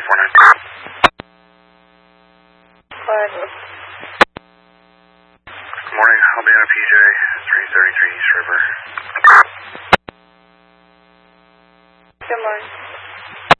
Good morning. I'll be on a PJ, 333 East River. Good morning.